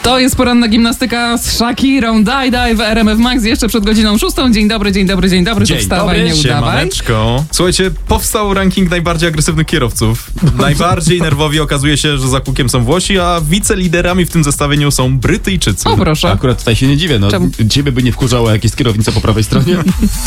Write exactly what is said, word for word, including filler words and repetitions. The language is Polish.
To jest poranna gimnastyka z Shakirą. Daj, daj w R M F Max jeszcze przed godziną szóstą. Dzień dobry, dzień dobry, dzień dobry. Dzień tu wstawaj, dobry, nie udawaj. Siemaneczko. Słuchajcie, powstał ranking najbardziej agresywnych kierowców. Najbardziej nerwowi okazuje się, że za kółkiem są Włosi, a wiceliderami w tym zestawieniu są Brytyjczycy. O proszę. Akurat tutaj się nie dziwię, no. Czemu? Ciebie by nie wkurzało, jak jest kierownica po prawej stronie?